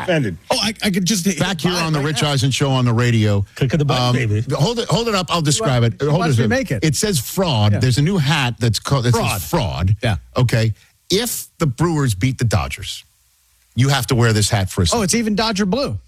offended. Oh, I could just back here on the Rich Eisen Show on the radio. Click of the button, baby. Hold it up. I'll describe it. Watch me make it. It says fraud. Yeah. There's a new hat that's called fraud. Yeah. Okay. If the Brewers beat the Dodgers, you have to wear this hat for a season. Oh, it's even Dodger blue.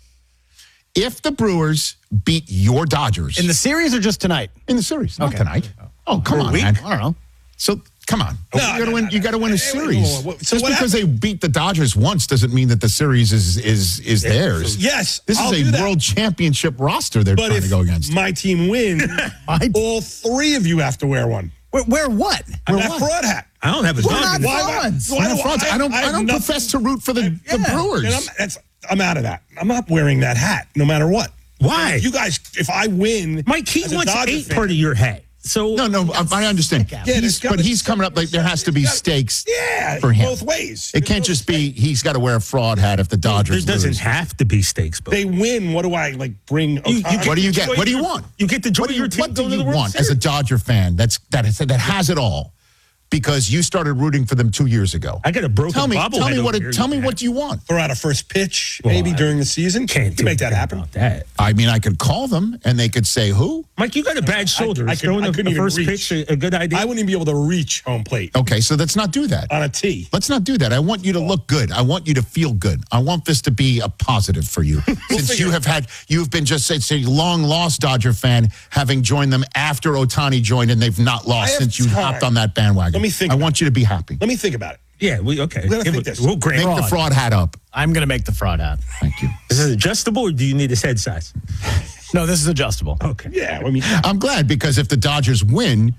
If the Brewers beat your Dodgers In the series or just tonight? in the series, not Okay. tonight. Oh, come on, man. I don't know. So come on, No, you got to win a series. So Just what because they beat the Dodgers once doesn't mean that the series is theirs. Yes, This I'll is do a that. world championship roster they're But trying to if go against. my team wins, all three of you have to wear one. Where what? That fraud hat. I don't have a We're Dodgers. not frauds. We're not frauds. I don't have nothing- profess to root for the Brewers. And I'm out of that. I'm not wearing that hat, no matter what. Why? You guys, if I win, Mike, he as a wants Dodger 8 fan- part of your hat. So No, I understand. Yeah, there's gotta But be he's coming up like there has to be stakes Yeah, for him. both ways. It can't just be he's got to wear a fraud hat if the Dodgers there doesn't lose. have to be stakes, but They win. What do I bring? What do you get? What do you want? You get the joy of your team What do going to you the World want as a Series. Dodger fan that has it all? Because you started rooting for them 2 years ago. I got a broken Tell me bobblehead what over here. tell me what do you want? Throw out a first pitch maybe during the season. Can't You can make that happen. About that. I mean, I could call them and they could say who. Mike, you got a bad shoulder. I Is throwing couldn't the even first reach. pitch a good idea? I wouldn't even be able to reach home plate Okay, so let's not do that. on a tee. Let's not do that. I want you to look good. I want you to feel good. I want this to be a positive for you. Since you've been just a long lost Dodger fan, having joined them after Ohtani joined, and they've not lost have since you time. hopped on that bandwagon. Let me think I about want you to be happy. Let me think about it. Yeah, okay. We gotta think this. We'll grant Make the fraud hat up. I'm going to make the fraud hat. Thank you. Is it adjustable or do you need a head size? No, this is adjustable. Okay. Yeah, I mean, I'm glad because if the Dodgers win,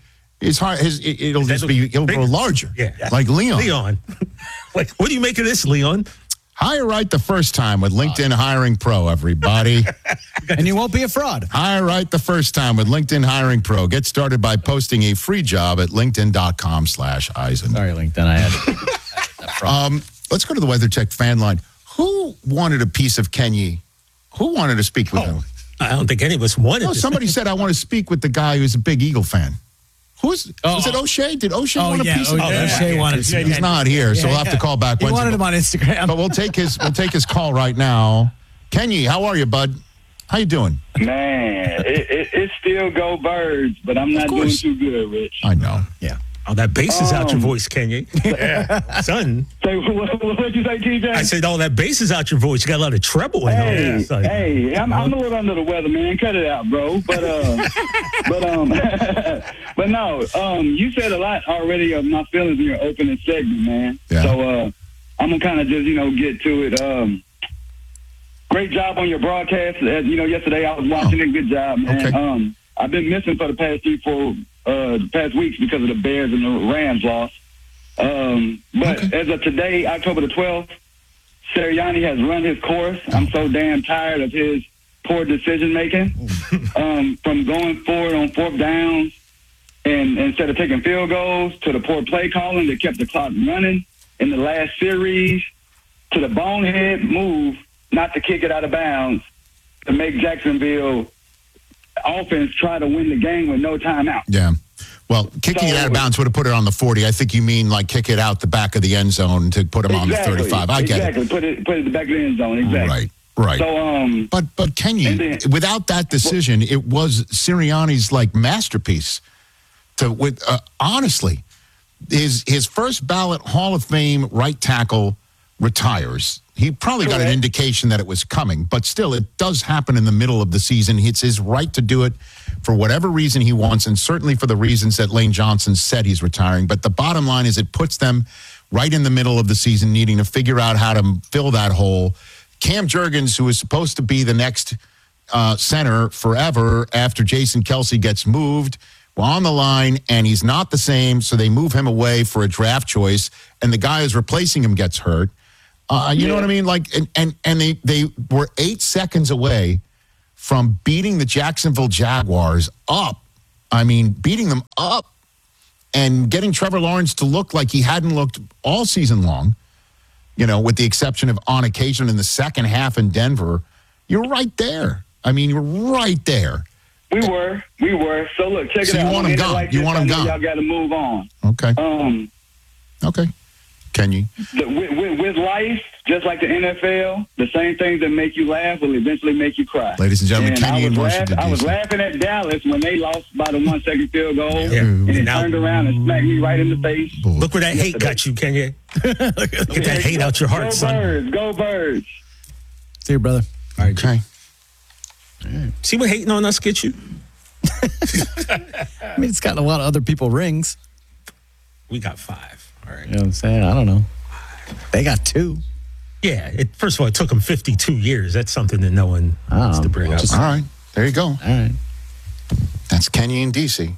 it'll just be it'll grow larger. Yeah. Like Leon. Leon. Like, what do you make of this, Leon? Hire right the first time with LinkedIn Hiring Pro, everybody. And you won't be a fraud. Hire right the first time with LinkedIn Hiring Pro. Get started by posting a free job at linkedin.com/Eisen. Sorry, LinkedIn. I had Let's go to the WeatherTech fan line. Who wanted a piece of Kenny? Who wanted to speak with him? I don't think any of us wanted No, this. somebody said, I want to speak with the guy who's a big Eagle fan. Was it O'Shea? Did O'Shea want a piece of O'Shea wanted to. He's not here, so we'll have to call back He Wednesday. wanted him on Instagram. But we'll take his call right now. Kenny, how are you, bud? How you doing? Man, it still go Birds, but I'm not doing too good, Rich. I know. Yeah. Oh, that bass is out your voice, Kenya. Yeah. Son. Say, what'd you say, TJ? I said, that bass is out your voice. You got a lot of treble in Hey, there. hey, I'm a little under the weather, man. Cut it out, bro. But but no, you said a lot already of my feelings in your opening segment, man. Yeah. So I'm gonna kind of just get to it. Great job on your broadcast. Yesterday I was watching it. Good job, man. Okay. I've been missing for the past weeks because of the Bears and the Rams loss. But as of today, October the 12th, Sirianni has run his course. I'm so damn tired of his poor decision making. From going forward on fourth downs and instead of taking field goals, to the poor play calling that kept the clock running in the last series, to the bonehead move not to kick it out of bounds to make Jacksonville offense try to win the game with no timeout. Yeah. Well, kicking it out of bounds would have put it on the 40. I think you mean like kick it out the back of the end zone to put him on the 35. I get it. Put it at the back of the end zone. Exactly. Right. So, but Kenny, without that decision, it was Sirianni's masterpiece. Honestly, his first ballot Hall of Fame right tackle retires. He probably got an indication that it was coming, but still, it does happen in the middle of the season. It's his right to do it for whatever reason he wants, and certainly for the reasons that Lane Johnson said he's retiring. But the bottom line is it puts them right in the middle of the season, needing to figure out how to fill that hole. Cam Jurgens, who is supposed to be the next center forever after Jason Kelce gets moved, on the line, and he's not the same, so they move him away for a draft choice, and the guy who's replacing him gets hurt. You know what I mean? And they were 8 seconds away from beating the Jacksonville Jaguars up. I mean, beating them up and getting Trevor Lawrence to look like he hadn't looked all season long, with the exception of on occasion in the second half in Denver. You're right there. I mean, you're right there. We were. So look, check it out. You want him gone. You want him gone. Y'all got to move on. Okay. Okay. Can you? With life, just like the NFL, the same things that make you laugh will eventually make you cry. Ladies and gentlemen, And Kenny in Washington, I was D.C. laughing at Dallas when they lost by the 1 second field goal, Yeah. and it Now- turned around and smacked me right in the face. Look where that hate got you, Kenya. Get that hate out your heart, Go son. Birds, go Birds. See you, brother. All right, okay. See what hating on us gets you? I mean, it's gotten a lot of other people rings. We got 5. All right. You know what I'm saying? I don't know. They got 2. Yeah. First of all, it took them 52 years. That's something that no one wants to bring up. All right, there you go. All right. That's Kenny in D.C.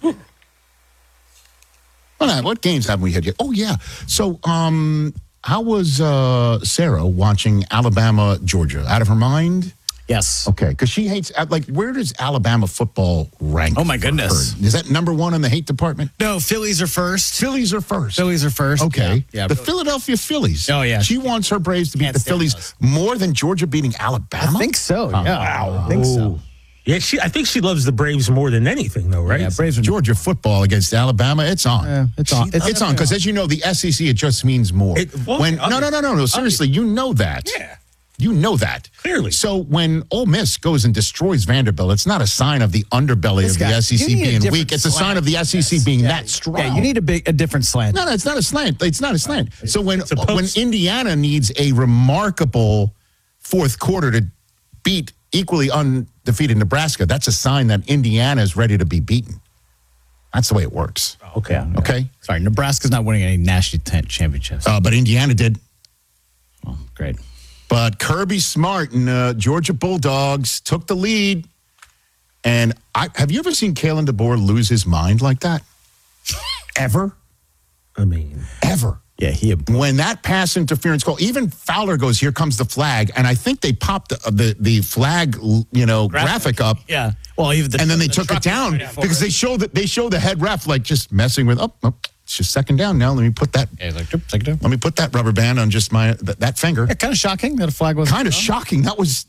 What games haven't we had yet? Oh, yeah. So, how was Sarah watching Alabama, Georgia? Out of her mind? Yes. Okay, because she hates, where does Alabama football rank? Oh, my for goodness. her? Is that number 1 in the hate department? No, Phillies are first. Phillies are first. Phillies are first. Okay. Yeah. The Philadelphia Phillies. Oh, yeah. She wants her Braves to beat Can't the stand Phillies those. more than Georgia beating Alabama? I think so. Yeah. wow. I think so. Yeah, I think she loves the Braves more than anything, though, right? Yeah, Braves are Georgia football against Alabama, it's on. Yeah, it's on. It's on because, as you know, the SEC, it just means more. No. Seriously, you know that. Yeah. You know that. Clearly. So when Ole Miss goes and destroys Vanderbilt, it's not a sign of the underbelly This of guy- the SEC you need a being different weak. It's a sign of the SEC being that strong. Yeah, you need a different slant. No, it's not a slant. It's not a slant. So when post. Indiana needs a remarkable fourth quarter to beat equally undefeated Nebraska, that's a sign that Indiana is ready to be beaten. That's the way it works. Okay. Okay? Sorry, Nebraska's not winning any national championships. But Indiana did. Oh, great. But Kirby Smart and Georgia Bulldogs took the lead. And have you ever seen Kalen DeBoer lose his mind like that? Ever? I mean, Ever. Yeah, When that pass interference call, even Fowler goes, here comes the flag. And I think they popped the flag, graphic up. Yeah. Well, even And then they took it down because they show the head ref like just messing with, it's just second down now. Let me put that. Yeah, like, second down. Let me put that rubber band on just that finger. Yeah, kind of shocking that a flag was Kind of shocking. That was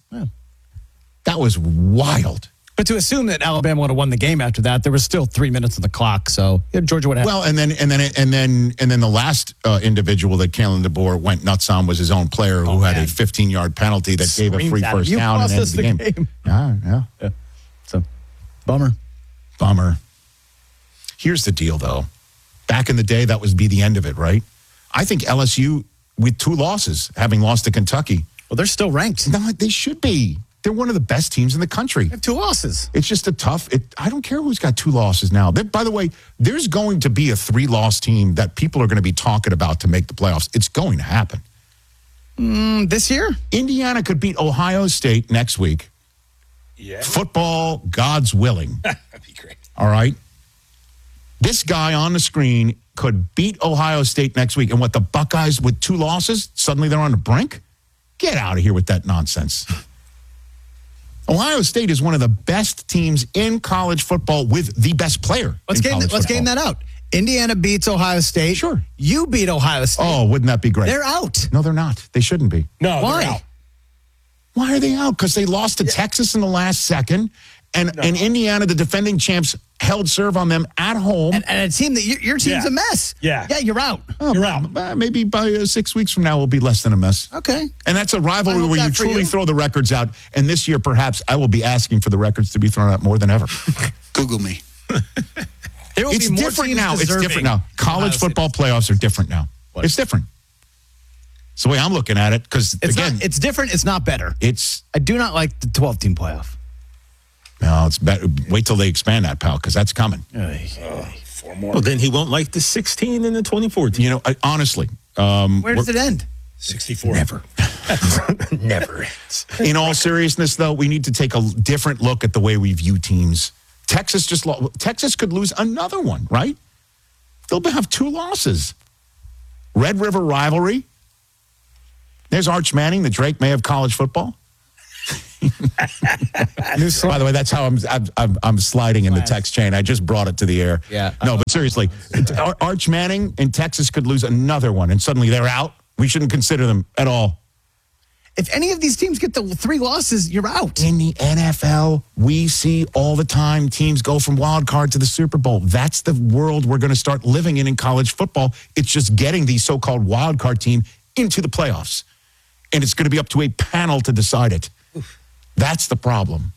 wild. But to assume that Alabama would have won the game after that, there was still 3 minutes on the clock. So Georgia would have. Well, and then the last individual that Kalen DeBoer went nuts on was his own player who had a 15-yard penalty that gave a free Screamed at him, first "You down and cost ended us the the game. game." Yeah. So, bummer. Here's the deal, though. Back in the day, that would be the end of it, right? I think LSU, with 2 losses, having lost to Kentucky. Well, they're still ranked. No, they should be. They're one of the best teams in the country. They have 2 losses. It's just I don't care who's got 2 losses now. By the way, there's going to be a 3-loss team that people are going to be talking about to make the playoffs. It's going to happen. This year? Indiana could beat Ohio State next week. yeah. Football, God's willing. That'd be great. All right? This guy on the screen could beat Ohio State next week. And what, the Buckeyes with 2 losses, suddenly they're on the brink? Get out of here with that nonsense. Ohio State is one of the best teams in college football with the best player. Let's game that out. Indiana beats Ohio State. Sure. You beat Ohio State. Oh, wouldn't that be great? They're out. No, they're not. They shouldn't be. No, Why? they're out. Why are they out? Because they lost to Texas in the last second. And Indiana, the defending champs, held serve on them at home. And a team that your team's Yeah. a mess. Yeah. Yeah, you're out. You're out. Maybe by 6 weeks from now, we'll be less than a mess. Okay. And that's a rivalry I hope where you that for truly you. throw the records out. And this year, perhaps, I will be asking for the records to be thrown out more than ever. Google me. There will It's be more different teams now. It's deserving different now. College Ohio State. football playoffs are different now. What? It's different. It's the way I'm looking at it. Because, It's again, not. It's different. It's not better. it's I do not like the 12-team playoff. no, it's better. Wait till they expand that, pal, because that's coming. 4 more. Well, then he won't like the 16 and the 24 team. You know, honestly, Where does it end? 64. never. Never ends. In all seriousness, though, we need to take a different look at the way we view teams. Texas Texas could lose another one, right? They'll have 2 losses. Red River rivalry. There's Arch Manning, the Drake May of college football. By the way, that's how I'm sliding in the text chain. I just brought it to the air. Yeah. No, but seriously, Arch Manning in Texas could lose another one, and suddenly they're out. We shouldn't consider them at all. If any of these teams get the 3 losses, you're out. In the NFL, we see all the time teams go from wild card to the Super Bowl. That's the world we're going to start living in college football. It's just getting the so-called wild card team into the playoffs. And it's going to be up to a panel to decide it. That's the problem.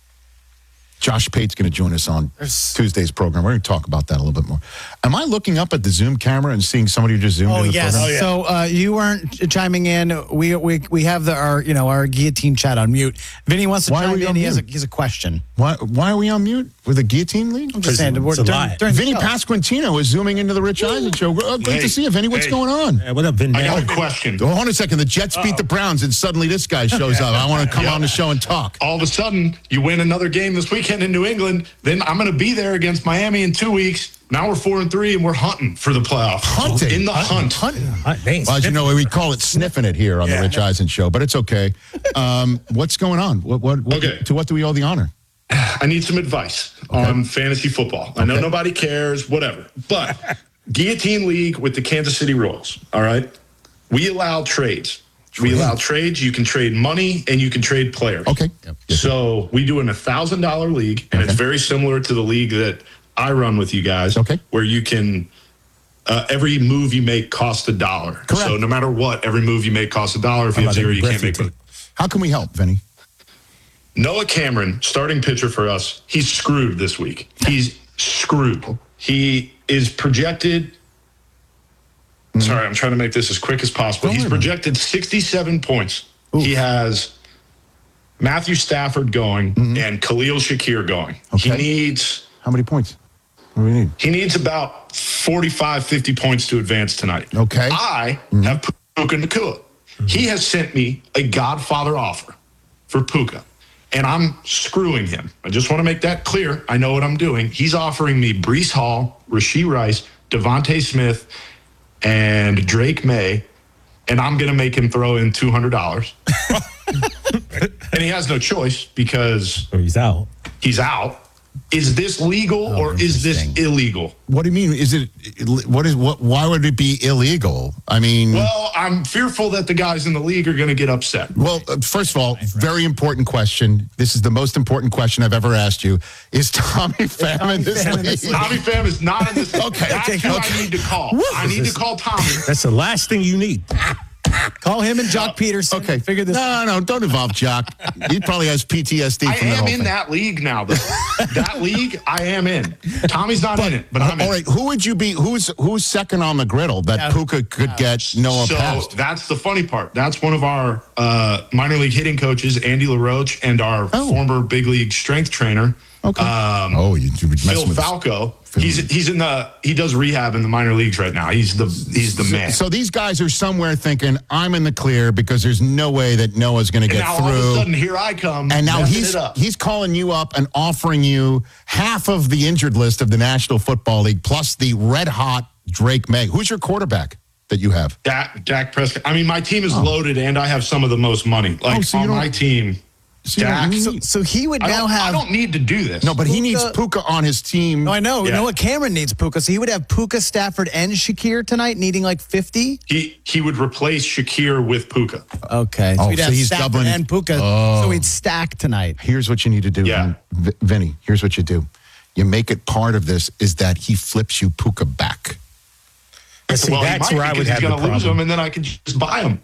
Josh Pate's going to join us on Tuesday's program. We're going to talk about that a little bit more. Am I looking up at the Zoom camera and seeing somebody who just zoomed in the program? Oh, yes. So you weren't chiming in. We have our guillotine chat on mute. Vinny wants to chime in. He has a question. Why are we on mute with the guillotine league? I'm just saying. During Vinny Pasquantino is zooming into the Rich Eisen show. Great to see you, Vinny. What's going on? What up, Vinny? I got a question. Hold on a second. The Jets beat the Browns, and suddenly this guy shows up. I want to come on the show and talk. All of a sudden, you win another game this weekend in New England. Then I'm going to be there against Miami in 2 weeks. Now we're 4-3, and we're hunting for the playoffs. Hunting? In the hunt. Well, as you know, we call it sniffing it here on the Rich Eisen show, but it's okay. What's going on? Okay. To what do we owe the honor? I need some advice on fantasy football. I know nobody cares, whatever. But Guillotine League with the Kansas City Royals, all right? We allow trades. We allow trades. You can trade money and you can trade players. Okay. So we do an $1,000 league, and it's very similar to the league that I run with you guys. Okay. Where you can every move you make costs $1. Correct. So no matter what, every move you make costs $1. If you have 0, you can't make it. How can we help, Vinny? Noah Cameron, starting pitcher for us, he's screwed this week. He's screwed. He is projected. Sorry, I'm trying to make this as quick as possible. He's projected 67 points. Oof. He has Matthew Stafford going and Khalil Shakir going. Okay. He needs... How many points? What do we need? He needs about 45, 50 points to advance tonight. Okay. I have Puka Nacua. He has sent me a Godfather offer for Puka, and I'm screwing him. I just want to make that clear. I know what I'm doing. He's offering me Breece Hall, Rashee Rice, Devontae Smith, and Drake May, and I'm going to make him throw in $200. And he has no choice because he's out. He's out. Is this legal or is this illegal? What do you mean? Is it? Why would it be illegal? I mean, well, I'm fearful that the guys in the league are going to get upset. Well, first of all, very important question. This is the most important question I've ever asked you. Is Tommy Pham in this league? Tommy Pham is not in this league. That's who I need to call. I need to call Tommy. That's the last thing you need. Call him and Jock Peterson. Okay, figure this out. No, don't involve Jock. He probably has PTSD from I that am whole in thing. that league now, though. That league, I am in. Tommy's not in it, but I'm in. All right, who would you be? Who's second on the griddle that Puka could get Noah past? So that's the funny part. That's one of our minor league hitting coaches, Andy LaRoche, and our former big league strength trainer. Okay. Phil Falco. He does rehab in the minor leagues right now. He's the man. So these guys are somewhere thinking, I'm in the clear because there's no way that Noah's going to get now through. All of a sudden, here I come. And now he's calling you up and offering you half of the injured list of the National Football League plus the red hot Drake May. Who's your quarterback that you have? Dak Prescott. I mean, my team is loaded, and I have some of the most money. On my team. Dak. So he would now have... I don't need to do this. No, but he needs Puka on his team. No, I know. Yeah. Noah Cameron needs Puka. So he would have Puka, Stafford, and Shakir tonight, needing like 50? He would replace Shakir with Puka. Okay. So he'd have he's Stafford doubling and Puka. So he'd stack tonight. Here's what you need to do, Vinny. Here's what you do. You make it part of this is that he flips you Puka back. See, that's where I would have the problem. Lose him, and then I can just buy him.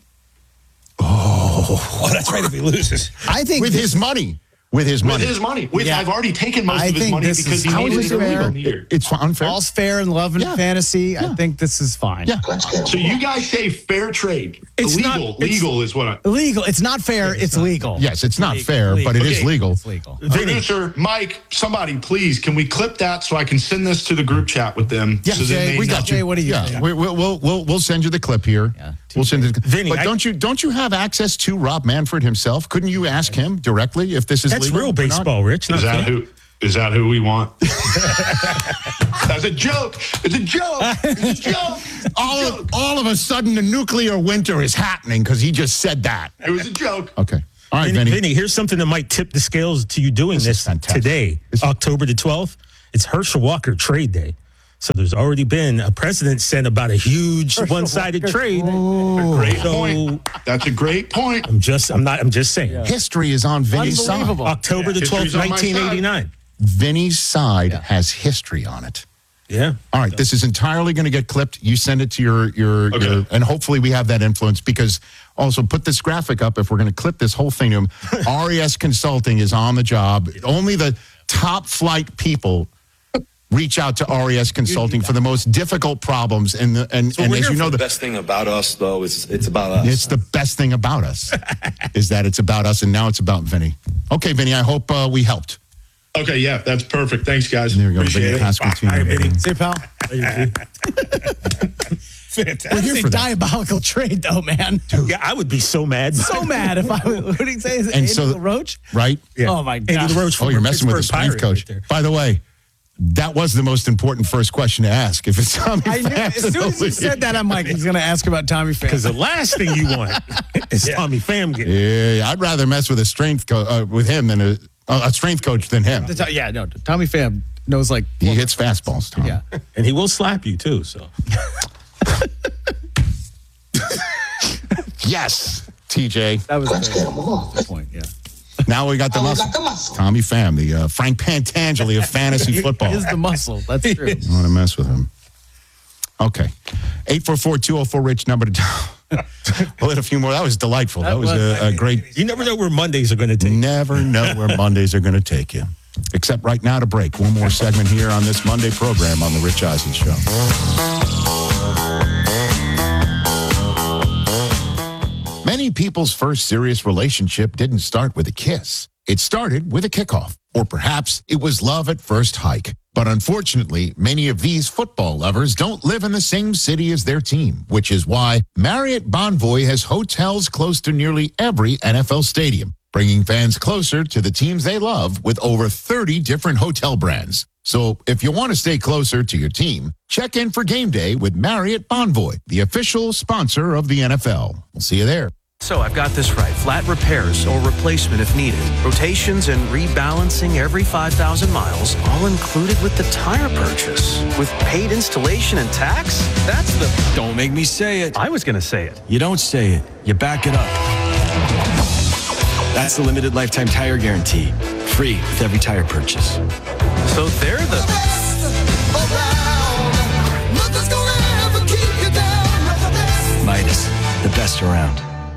Oh, that's right. If he loses, I think with his money. With his money. I've already taken most of his money because he needed it illegal in the year. It's unfair. All's fair in love and fantasy. Yeah. I think this is fine. Yeah. So you guys say fair trade. It's legal is what I... Illegal. It's not fair. It's legal. Yes, it's not fair, but it is legal. It's legal. Producer, Mike, somebody, please, can we clip that so I can send this to the group chat with them? Yeah, so Jay, we got you. Jay, what do you think? We'll send you the clip here. Yeah. We'll send it. Vinny, but don't you have access to Rob Manfred himself? Couldn't you ask him directly if this is legal? That's real baseball, Rich. Is that who we want? That's a joke. It's a joke. It's a joke. All of a sudden, the nuclear winter is happening because he just said that. It was a joke. Okay. All right, Vinny, here's something that might tip the scales to you doing this today, October the 12th. It's Herschel Walker trade day. So there's already been a precedent set about a huge one-sided trade. Great point. That's a great point. I'm just saying. Yeah. History is on Vinny's side. October the 12th, 1989. Vinny's side has history on it. Yeah. All right. This is entirely going to get clipped. You send it to your and hopefully we have that influence, because also put this graphic up if we're going to clip this whole thing to him. RES Consulting is on the job. Only the top flight people reach out to RES Consulting for the most difficult problems. And as you know, the best thing about us, though, is it's about us. It's the best thing about us is that it's about us, and now it's about Vinny. Okay, Vinny, I hope we helped. Okay, yeah, that's perfect. Thanks, guys. There we go. Appreciate it. See you, pal. Fantastic. That's a diabolical trade, though, man. Yeah, I would be so mad. So mad if I would. What did he say? Is it Andy LaRoche? Right? Yeah. Oh, my God. Andy LaRoche. Oh, you're messing with the strength coach. Right. By the way, that was the most important first question to ask. If it's Tommy Pham, as soon as you said that, I'm like, he's going to ask about Tommy Pham. Because the last thing you want is Tommy Pham getting. Yeah, I'd rather mess with a strength with him than a strength coach than him. Yeah, no, Tommy Pham knows, like... He hits fastballs, Tom. Yeah. And he will slap you, too, so... Yes, TJ. That was the point, yeah. Now we got the muscle. Tommy Pham, the Frank Pantangeli of fantasy football. He is the muscle. That's true. I want to mess with him. Okay. 844-204-RICH number to we'll hit a few more. That was delightful. That was a great... You never know where Mondays are going to take you. Never know where Mondays are going to take you. Except right now to break. One more segment here on this Monday program on The Rich Eisen Show. Many people's first serious relationship didn't start with a kiss. It started with a kickoff. Or perhaps it was love at first hike. But unfortunately, many of these football lovers don't live in the same city as their team, which is why Marriott Bonvoy has hotels close to nearly every NFL stadium, bringing fans closer to the teams they love with over 30 different hotel brands. So if you want to stay closer to your team, check in for game day with Marriott Bonvoy, the official sponsor of the NFL. We'll see you there. So I've got this right. Flat repairs or replacement if needed. Rotations and rebalancing every 5,000 miles, all included with the tire purchase. With paid installation and tax? That's the... Don't make me say it. I was going to say it. You don't say it. You back it up. That's the limited lifetime tire guarantee. Free with every tire purchase. So they're the... Midas, the best around.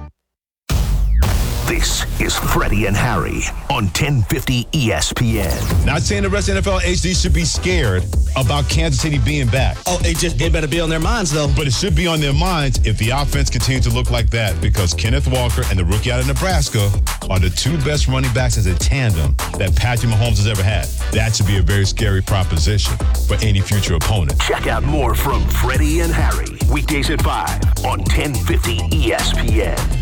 This is Freddie and Harry on 1050 ESPN. Not saying the rest of NFL HD should be scared about Kansas City being back. Oh, it better be on their minds, though. But it should be on their minds if the offense continues to look like that, because Kenneth Walker and the rookie out of Nebraska are the two best running backs as a tandem that Patrick Mahomes has ever had. That should be a very scary proposition for any future opponent. Check out more from Freddie and Harry, weekdays at 5 on 1050 ESPN.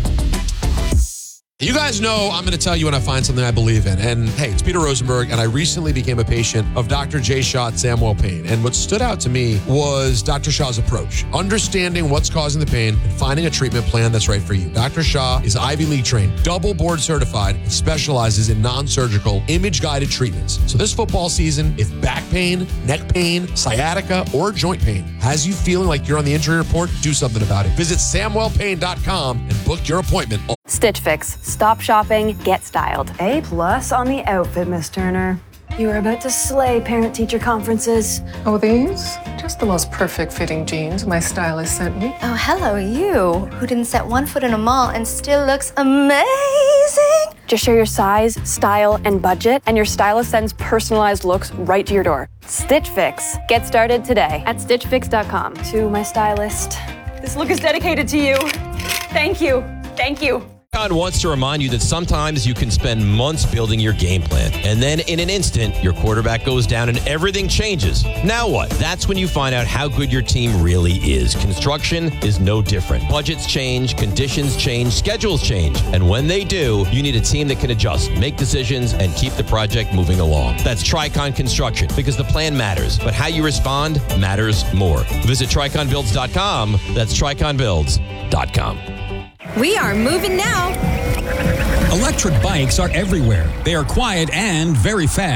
You guys know I'm going to tell you when I find something I believe in. And hey, it's Peter Rosenberg, and I recently became a patient of Dr. Jay Shaw at Samuel Payne. And what stood out to me was Dr. Shaw's approach, understanding what's causing the pain and finding a treatment plan that's right for you. Dr. Shaw is Ivy League trained, double board certified, and specializes in non-surgical, image-guided treatments. So this football season, if back pain, neck pain, sciatica, or joint pain has you feeling like you're on the injury report, do something about it. Visit SamuelPayne.com and book your appointment. Stitch Fix. Stop shopping, get styled. A+ on the outfit, Miss Turner. You are about to slay parent-teacher conferences. Oh, these? Just the most perfect fitting jeans my stylist sent me. Oh, hello, you, who didn't set one foot in a mall and still looks amazing. Just share your size, style, and budget, and your stylist sends personalized looks right to your door. Stitch Fix. Get started today at StitchFix.com. To my stylist, this look is dedicated to you. Thank you. Thank you. Tricon wants to remind you that sometimes you can spend months building your game plan, and then in an instant, your quarterback goes down and everything changes. Now what? That's when you find out how good your team really is. Construction is no different. Budgets change, conditions change, schedules change, and when they do, you need a team that can adjust, make decisions, and keep the project moving along. That's Tricon Construction, because the plan matters, but how you respond matters more. Visit TriconBuilds.com. That's TriconBuilds.com. We are moving now. Electric bikes are everywhere. They are quiet and very fast.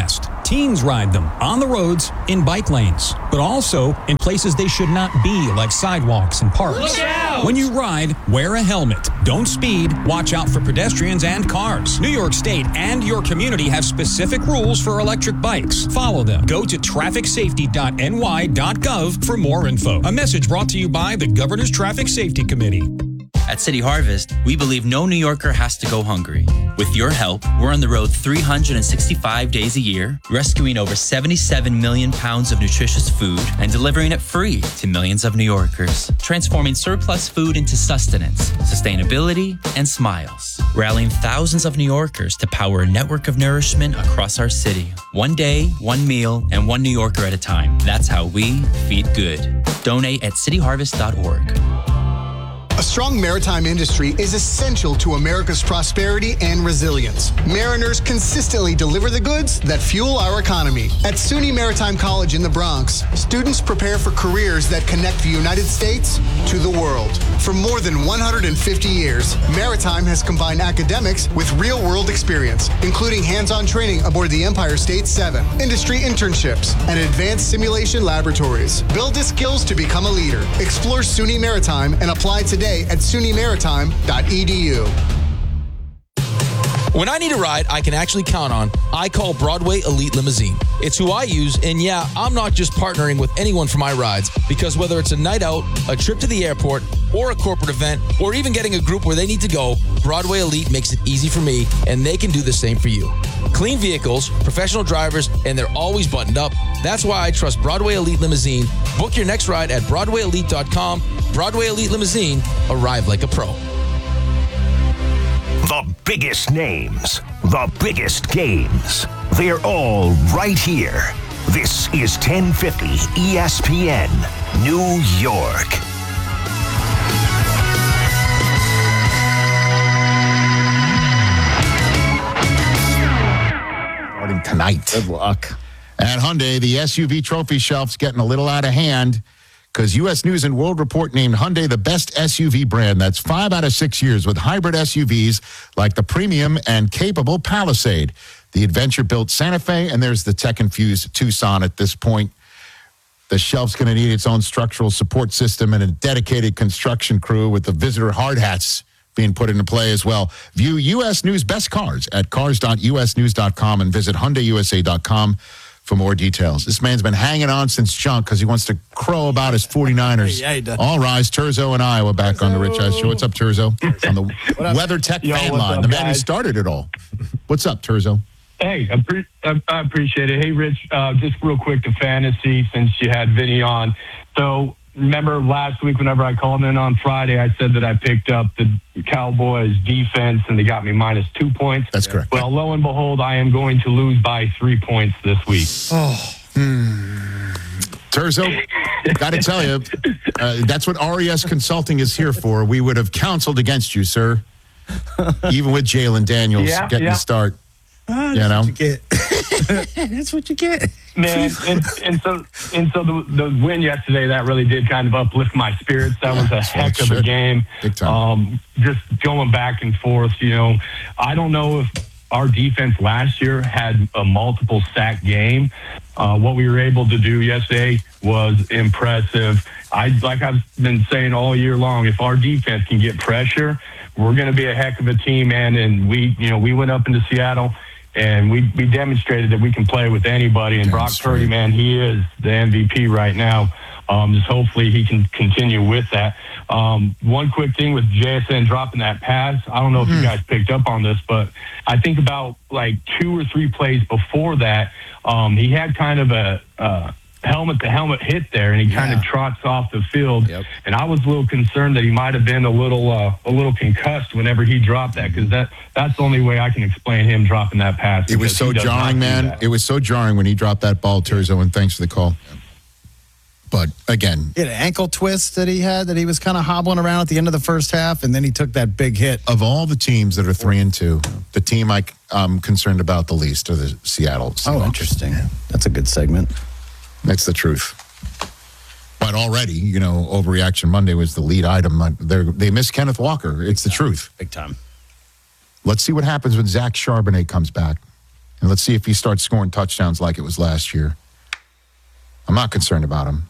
Teens ride them on the roads in bike lanes, but also in places they should not be, like sidewalks and parks. Look out! When you ride, wear a helmet. Don't speed. Watch out for pedestrians and cars. New York State and your community have specific rules for electric bikes. Follow them. Go to trafficsafety.ny.gov for more info. A message brought to you by the Governor's Traffic Safety Committee. At City Harvest, we believe no New Yorker has to go hungry. With your help, we're on the road 365 days a year, rescuing over 77 million pounds of nutritious food and delivering it free to millions of New Yorkers, transforming surplus food into sustenance, sustainability, and smiles, rallying thousands of New Yorkers to power a network of nourishment across our city. One day, one meal, and one New Yorker at a time. That's how we feed good. Donate at cityharvest.org. A strong maritime industry is essential to America's prosperity and resilience. Mariners consistently deliver the goods that fuel our economy. At SUNY Maritime College in the Bronx, students prepare for careers that connect the United States to the world. For more than 150 years, Maritime has combined academics with real-world experience, including hands-on training aboard the Empire State 7, industry internships, and advanced simulation laboratories. Build the skills to become a leader. Explore SUNY Maritime and apply today at sunymaritime.edu. When I need a ride I can actually count on, I call Broadway Elite Limousine. It's who I use, and yeah, I'm not just partnering with anyone for my rides, because whether it's a night out, a trip to the airport, or a corporate event, or even getting a group where they need to go, Broadway Elite makes it easy for me, and they can do the same for you. Clean vehicles, professional drivers, and they're always buttoned up. That's why I trust Broadway Elite Limousine. Book your next ride at BroadwayElite.com. Broadway Elite Limousine. Arrive like a pro. The biggest names, the biggest games. They're all right here. This is 1050 ESPN, New York. Starting tonight. Good luck. At Hyundai, the SUV trophy shelf's getting a little out of hand because U.S. News and World Report named Hyundai the best SUV brand. That's 5 out of 6 years with hybrid SUVs like the premium and capable Palisade, the adventure-built Santa Fe, and there's the tech-infused Tucson at this point. The shelf's going to need its own structural support system and a dedicated construction crew with the visitor hard hats being put into play as well. View U.S. News Best Cars at cars.usnews.com and visit HyundaiUSA.com for more details. This man's been hanging on since junk because he wants to crow about his 49ers. Yeah, he does. All rise. Turzo and Iowa back on the Rich Eisen Show. What's up, Turzo? On the WeatherTech fan line. The man who started it all. What's up, Turzo? Hey, I appreciate it. Hey, Rich, just real quick to fantasy since you had Vinny on. So remember last week whenever I called in on Friday, I said that I picked up the Cowboys defense and they got me -2 points. That's correct. Well, lo and behold, I am going to lose by 3 points this week. Turzo, got to tell you, that's what RES Consulting is here for. We would have counseled against you, sir, even with Jalen Daniels getting the start. That's what you get. That's what you get. Man, and so the win yesterday, that really did kind of uplift my spirits. That was a heck of a game. Big time. Just going back and forth, I don't know if our defense last year had a multiple sack game. What we were able to do yesterday was impressive. Like I've been saying all year long, if our defense can get pressure, we're going to be a heck of a team, man. And we went up into Seattle and we demonstrated that we can play with anybody. And Brock Purdy, man, he is the MVP right now. Just hopefully he can continue with that. One quick thing with JSN dropping that pass. I don't know if you guys picked up on this, but I think about like 2 or 3 plays before that, he had kind of a helmet-to-helmet hit there, and he kind of trots off the field. Yep. And I was a little concerned that he might have been a little concussed whenever he dropped that, because that's the only way I can explain him dropping that pass. It was so jarring, man. It was so jarring when he dropped that ball, Turzo, and thanks for the call. But again, he had an ankle twist that he had, that he was kind of hobbling around at the end of the first half, and then he took that big hit. Of all the teams that are 3-2, the team I'm concerned about the least are the Seattle Seahawks. Oh, interesting. That's a good segment. That's the truth. But already, Overreaction Monday was the lead item. They miss Kenneth Walker. It's the truth. Big time. Let's see what happens when Zach Charbonnet comes back. And let's see if he starts scoring touchdowns like it was last year. I'm not concerned about him.